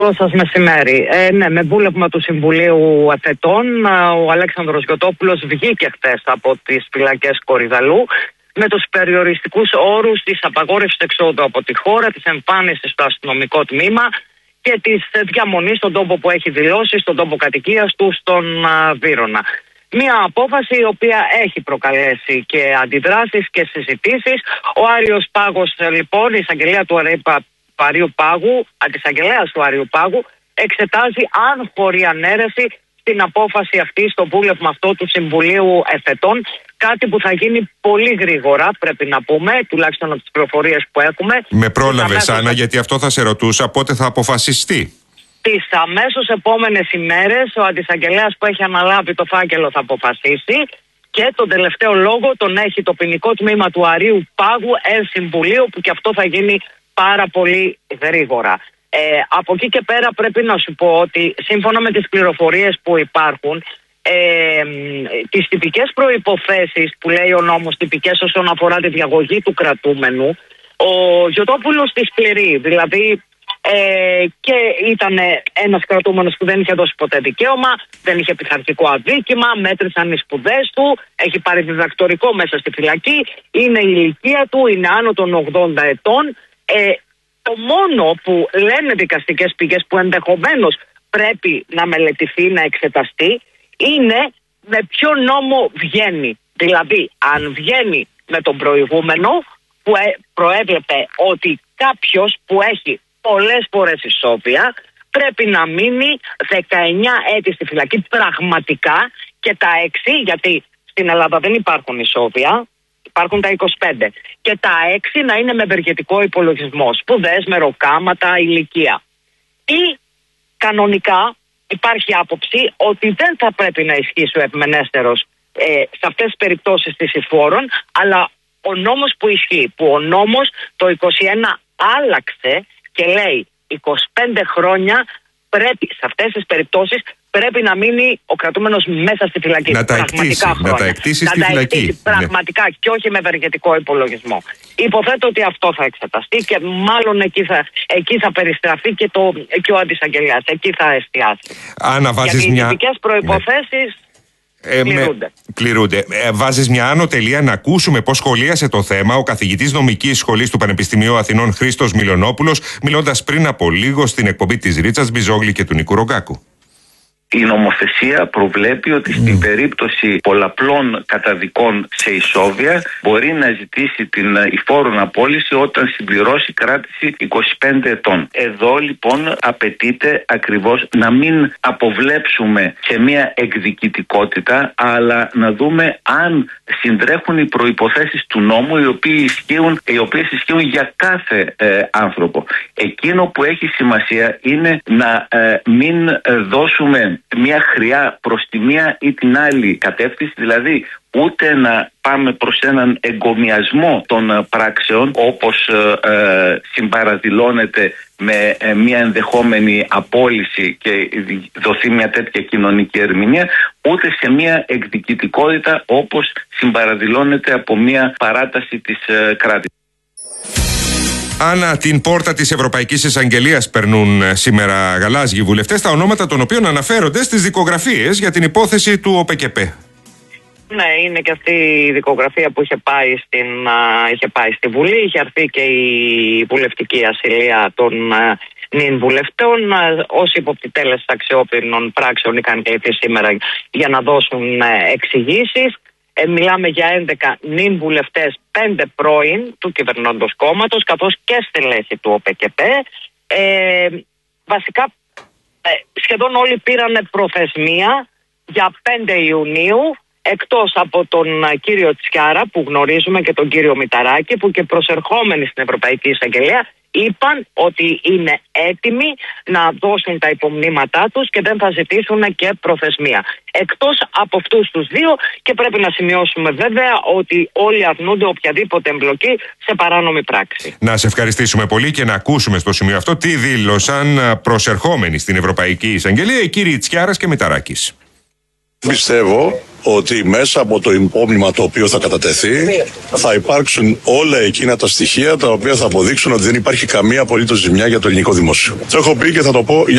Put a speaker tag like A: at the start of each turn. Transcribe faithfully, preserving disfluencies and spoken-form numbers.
A: Καλό σας μεσημέρι. Ε, ναι, με βούλευμα του Συμβουλίου Εθετών, ο Αλέξανδρος Γιωτόπουλος βγήκε χθες από τις φυλακές Κορυδαλλού με τους περιοριστικούς όρους της απαγόρευσης εξόδου από τη χώρα, της εμφάνισης στο αστυνομικό τμήμα και της διαμονής στον τόπο που έχει δηλώσει, στον τόπο κατοικίας του, στον α, Βύρωνα. Μία απόφαση η οποία έχει προκαλέσει και αντιδράσεις και συζητήσεις. Ο Άριος Πάγος, λοιπόν, η εισαγγελία του Αρείου Πάγου, αντισαγγελέας του Αρείου Πάγου, εξετάζει αν χωρεί ανέρεση στην απόφαση αυτή, στο βούλευμα αυτό του Συμβουλίου Εθετών. Κάτι που θα γίνει πολύ γρήγορα, πρέπει να πούμε, τουλάχιστον από τις πληροφορίες που έχουμε.
B: Με πρόλαβες,
A: αμέσως...
B: Άννα, γιατί αυτό θα σε ρωτούσα, πότε θα αποφασιστεί.
A: Τις αμέσως επόμενες ημέρες ο αντισαγγελέας που έχει αναλάβει το φάκελο θα αποφασίσει και τον τελευταίο λόγο τον έχει το ποινικό τμήμα του Αρείου Πάγου εν συμβουλίου, που και αυτό θα γίνει πάρα πολύ γρήγορα. Ε, από εκεί και πέρα πρέπει να σου πω ότι σύμφωνα με τις πληροφορίες που υπάρχουν, ε, τις τυπικές προϋποθέσεις που λέει ο νόμος, τυπικές όσον αφορά τη διαγωγή του κρατούμενου, ο Γιωτόπουλος τις πληρεί. Δηλαδή ε, και ήταν ένας κρατούμενος που δεν είχε δώσει ποτέ δικαίωμα, δεν είχε πειθαρχικό αδίκημα, μέτρησαν οι σπουδές του, έχει πάρει διδακτορικό μέσα στη φυλακή, είναι η ηλικία του, είναι άνω των ογδόντα ετών. Ε, το μόνο που λένε δικαστικές πηγές που ενδεχομένως πρέπει να μελετηθεί, να εξεταστεί, είναι με ποιο νόμο βγαίνει. Δηλαδή, αν βγαίνει με τον προηγούμενο που προέβλεπε ότι κάποιος που έχει πολλές φορές ισόβια πρέπει να μείνει δεκαεννιά έτη στη φυλακή πραγματικά και τα έξι, γιατί στην Ελλάδα δεν υπάρχουν ισόβια, υπάρχουν τα είκοσι πέντε. Και τα έξι να είναι με ευεργετικό υπολογισμό. Σπουδές, μεροκάματα, ηλικία. Ή κανονικά υπάρχει άποψη ότι δεν θα πρέπει να ισχύσει ο ευμενέστερος ε, σε αυτές τις περιπτώσεις της εισφόρων, αλλά ο νόμος που ισχύει, που ο νόμος το είκοσι ένα άλλαξε και λέει είκοσι πέντε χρόνια πρέπει σε αυτές τις περιπτώσεις πρέπει να μείνει ο κρατούμενος μέσα στη φυλακή.
B: Να τα εκτίσει, να τα εκτίσει στη
A: να τα
B: φυλακή.
A: Εκτίσει, πραγματικά, ναι. Και όχι με ευεργετικό υπολογισμό. Υποθέτω ότι αυτό θα εξεταστεί και μάλλον εκεί θα, εκεί θα περιστραφεί και, το, και ο αντισαγγελιάς. Εκεί θα εστιάσει.
B: Άννα, βάζεις
A: γιατί
B: μια...
A: οι ειδικές προϋποθέσεις
B: ε, πληρούνται. Με... πληρούνται. Ε, βάζεις μια άνω τελεία να ακούσουμε πώς σχολίασε το θέμα ο καθηγητής νομικής σχολής του Πανεπιστημίου Αθηνών Χρήστος Μιλονόπουλος, μιλώντας πριν από λίγο στην εκπομπή της Ρίτσας Μπιζόγλη και του Νίκου Ρογκάκου.
C: Η νομοθεσία προβλέπει ότι στην περίπτωση πολλαπλών καταδικών σε ισόβια μπορεί να ζητήσει την υφόρον απόλυση όταν συμπληρώσει κράτηση είκοσι πέντε ετών. Εδώ λοιπόν απαιτείται ακριβώς να μην αποβλέψουμε σε μια εκδικητικότητα, αλλά να δούμε αν συντρέχουν οι προϋποθέσεις του νόμου, οι οποίες ισχύουν, οι οποίες ισχύουν για κάθε ε, άνθρωπο. Εκείνο που έχει σημασία είναι να ε, μην ε, δώσουμε μια χρειά προς τη μία ή την άλλη κατεύθυνση, δηλαδή ούτε να πάμε προς έναν εγκομιασμό των πράξεων όπως ε, ε, συμπαραδηλώνεται με ε, μια ενδεχόμενη απόλυση και δοθεί μια τέτοια κοινωνική ερμηνεία, ούτε σε μια εκδικητικότητα όπως συμπαραδηλώνεται από μια παράταση της ε, κράτησης.
B: Άννα, την πόρτα της Ευρωπαϊκής Εισαγγελίας περνούν σήμερα γαλάζιοι βουλευτές, τα ονόματα των οποίων αναφέρονται στις δικογραφίες για την υπόθεση του ΟΠΕΚΕΠΕ.
A: Ναι, είναι και αυτή η δικογραφία που είχε πάει, στην, είχε πάει στη Βουλή, είχε έρθει και η βουλευτική ασυλία των νυν βουλευτών. Όσοι υποπτυτέλες αξιόπινων πράξεων είχαν κληθεί σήμερα για να δώσουν εξηγήσεις. Ε, μιλάμε για έντεκα νυν βουλευτές, πέντε πρώην του κυβερνώντος κόμματος, καθώς και στελέχη του ΟΠΕΚΕΠΕ. Ε, βασικά ε, σχεδόν όλοι πήραν προθεσμία για πέντε Ιουνίου, εκτός από τον κύριο Τσιάρα που γνωρίζουμε και τον κύριο Μηταράκη, που και προσερχόμενοι στην Ευρωπαϊκή Εισαγγελία είπαν ότι είναι έτοιμοι να δώσουν τα υπομνήματά τους και δεν θα ζητήσουν και προθεσμία. Εκτός από αυτούς τους δύο, και πρέπει να σημειώσουμε βέβαια ότι όλοι αρνούνται οποιαδήποτε εμπλοκή σε παράνομη πράξη.
B: Να σε ευχαριστήσουμε πολύ και να ακούσουμε στο σημείο αυτό τι δήλωσαν προσερχόμενοι στην Ευρωπαϊκή Εισαγγελία οι κύριοι Τσιάρας και Μηταράκης.
D: Πιστεύω ότι μέσα από το υπόμνημα το οποίο θα κατατεθεί θα υπάρξουν όλα εκείνα τα στοιχεία τα οποία θα αποδείξουν ότι δεν υπάρχει καμία απολύτως ζημιά για το ελληνικό δημόσιο. Το έχω πει και θα το πω για